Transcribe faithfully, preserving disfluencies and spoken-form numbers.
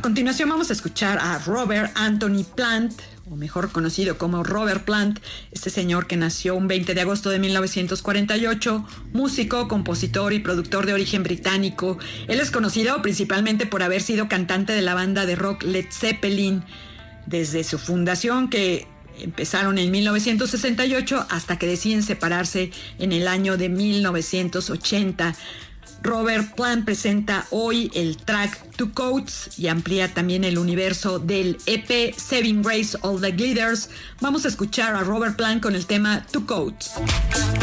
continuación vamos a escuchar a Robert Anthony Plant, o mejor conocido como Robert Plant, este señor que nació un veinte de agosto de mil novecientos cuarenta y ocho, músico, compositor y productor de origen británico. Él es conocido principalmente por haber sido cantante de la banda de rock Led Zeppelin desde su fundación, que empezaron en mil novecientos sesenta y ocho, hasta que deciden separarse en el año de mil novecientos ochenta. Robert Plant presenta hoy el track Two Coats y amplía también el universo del E P Seven Rays All the Glitters. Vamos a escuchar a Robert Plant con el tema Two Coats.